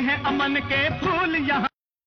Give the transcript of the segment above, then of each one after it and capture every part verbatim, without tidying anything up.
हैं अमन के फूल यहाँ।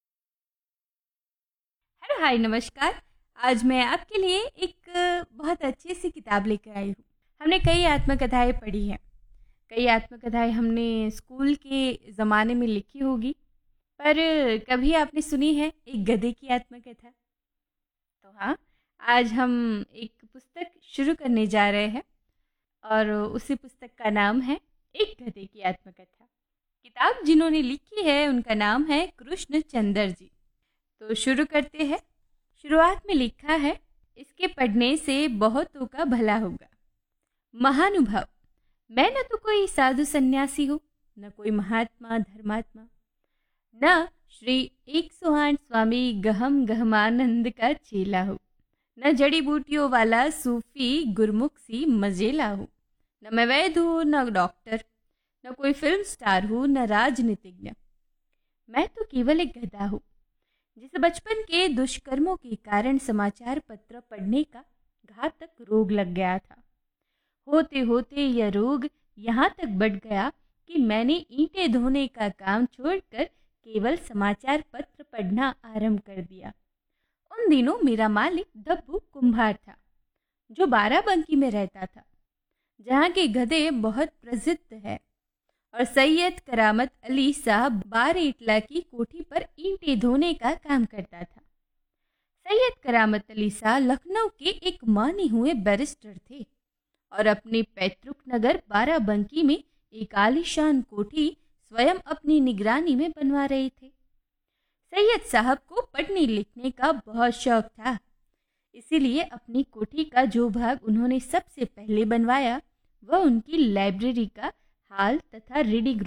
हेलो, हाय, नमस्कार। आज मैं आपके लिए एक बहुत अच्छी सी किताब लेकर आई हूँ। हमने कई आत्मकथाएं पढ़ी हैं, कई आत्मकथाएं हमने स्कूल के ज़माने में लिखी होगी, पर कभी आपने सुनी है एक गधे की आत्मकथा? तो हाँ, आज हम एक पुस्तक शुरू करने जा रहे हैं और उसी पुस्तक का नाम है एक गधे की आत्मकथा। किताब जिन्होंने लिखी है उनका नाम है कृष्ण चंद्र जी। तो शुरू करते हैं। शुरुआत में लिखा है, इसके पढ़ने से बहुतों का भला होगा। महानुभाव, मैं न तो कोई साधु सन्यासी हूँ, न कोई महात्मा धर्मात्मा, न श्री एक सौ आठ स्वामी गहम गहमानंद का चेला हूँ, न जड़ी बूटियों वाला सूफी गुरमुख सी मजेला हूँ, न मैं वैद्य हूँ, न डॉक्टर, न कोई फिल्म स्टार हूँ, न राजनीतिज्ञ। मैं तो केवल एक गधा हूँ जिसे बचपन के दुष्कर्मों के कारण समाचार पत्र पढ़ने का घातक रोग लग गया था। होते होते यह रोग यहाँ तक बढ़ गया कि मैंने ईंटें धोने का काम छोड़कर केवल समाचार पत्र पढ़ना आरंभ कर दिया। उन दिनों मेरा मालिक डब्बू कुम्हार था, जो बाराबंकी में रहता था, जहाँ के गधे बहुत प्रसिद्ध है, और सैयद करामत अली साहब बारेटला की कोठी पर ईंटें धोने का काम करता था। सैयद करामत अली साहब लखनऊ के एक माने हुए बैरिस्टर थे और अपने पैतृक नगर बाराबंकी में एक आलीशान कोठी स्वयं अपनी निगरानी में बनवा रहे थे। सैयद साहब को पढ़ने लिखने का बहुत शौक था, इसीलिए अपनी कोठी का जो भाग उन्होंने सबसे पहले बनवाया वह उनकी लाइब्रेरी का हाल तथा रीडिंग